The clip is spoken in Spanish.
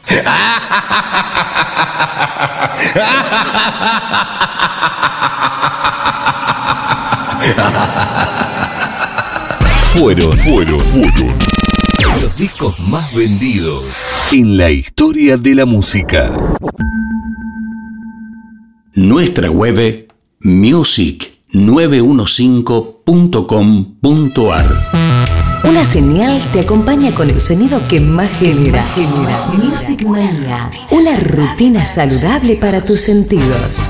Fueron los discos más vendidos en la historia de la música. Nuestra web music915.com.ar. Una señal te acompaña con el sonido que más genera. Music Manía, una rutina saludable para tus sentidos.